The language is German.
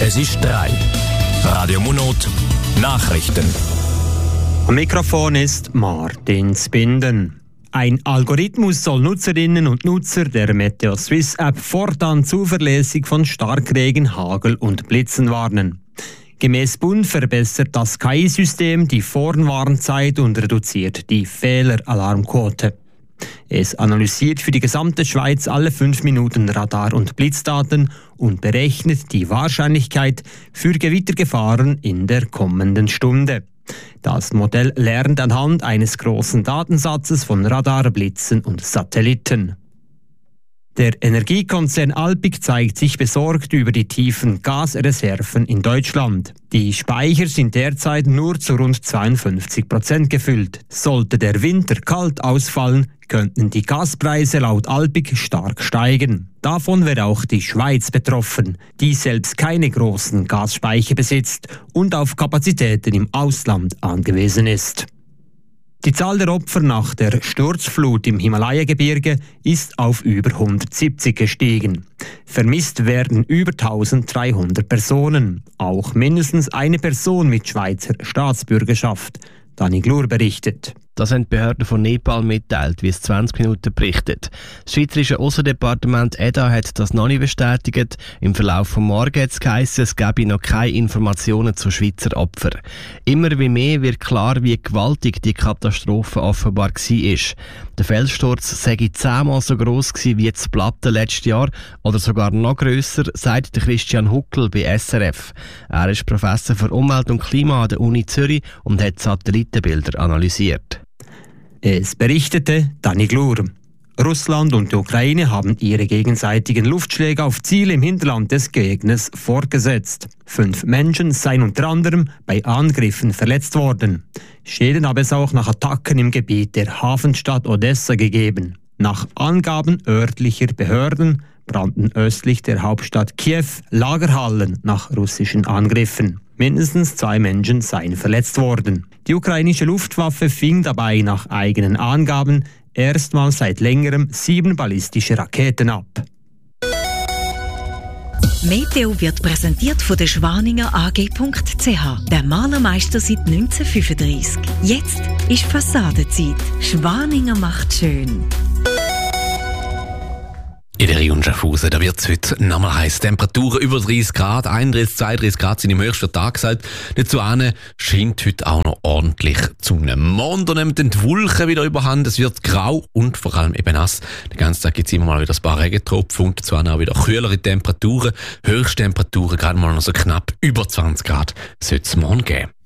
Es ist 3. Radio Monot Nachrichten. Am Mikrofon ist Martin Zbinden. Ein Algorithmus soll Nutzerinnen und Nutzer der Meteo Swiss App fortan zuverlässig von Starkregen, Hagel und Blitzen warnen. Gemäß Bund verbessert das KI-System die Vorwarnzeit und reduziert die Fehleralarmquote. Es analysiert für die gesamte Schweiz alle 5 Minuten Radar- und Blitzdaten und berechnet die Wahrscheinlichkeit für Gewittergefahren in der kommenden Stunde. Das Modell lernt anhand eines großen Datensatzes von Radarblitzen und Satelliten. Der Energiekonzern Alpiq zeigt sich besorgt über die tiefen Gasreserven in Deutschland. Die Speicher sind derzeit nur zu rund 52% gefüllt. Sollte der Winter kalt ausfallen, könnten die Gaspreise laut Alpiq stark steigen. Davon wäre auch die Schweiz betroffen, die selbst keine großen Gasspeicher besitzt und auf Kapazitäten im Ausland angewiesen ist. Die Zahl der Opfer nach der Sturzflut im Himalaya-Gebirge ist auf über 170 gestiegen. Vermisst werden über 1300 Personen, auch mindestens eine Person mit Schweizer Staatsbürgerschaft. Dani Glur berichtet. Das haben die Behörden von Nepal mitteilt, wie es 20 Minuten berichtet. Das Schweizerische Aussendepartement EDA hat das noch nicht bestätigt. Im Verlauf des Morgens hat es geheissen, es gebe noch keine Informationen zu Schweizer Opfern. Immer wie mehr wird klar, wie gewaltig die Katastrophe offenbar war. Der Felssturz sei 10-mal so gross gewesen wie das Platten letztes Jahr oder sogar noch grösser, sagt Christian Huckel bei SRF. Er ist Professor für Umwelt und Klima an der Uni Zürich und hat Satellitenbilder analysiert. Es berichtete Dani Glur. Russland und die Ukraine haben ihre gegenseitigen Luftschläge auf Ziele im Hinterland des Gegners fortgesetzt. 5 Menschen seien unter anderem bei Angriffen verletzt worden. Schäden habe es auch nach Attacken im Gebiet der Hafenstadt Odessa gegeben. Nach Angaben örtlicher Behörden brannten östlich der Hauptstadt Kiew Lagerhallen nach russischen Angriffen. Mindestens 2 Menschen seien verletzt worden. Die ukrainische Luftwaffe fing dabei nach eigenen Angaben erstmals seit längerem 7 ballistische Raketen ab. Meteo wird präsentiert von der Schwaninger AG.ch, der Malermeister seit 1935. Jetzt ist Fassadenzeit. Schwaninger macht schön. In der Region Schaffhausen, da wird es heute nochmal heiß. Temperaturen über 30 Grad, 31, 32 Grad sind im höchsten Tag gesagt. Dazu scheint heute auch noch ordentlich die Sonne. Morgen nehmen die Wolken wieder überhand. Es wird grau und vor allem eben nass. Den ganzen Tag gibt es immer mal wieder ein paar Regentropfen und dazu auch wieder kühlere Temperaturen. Höchsttemperaturen gerade mal noch so knapp über 20 Grad sollte es morgen geben.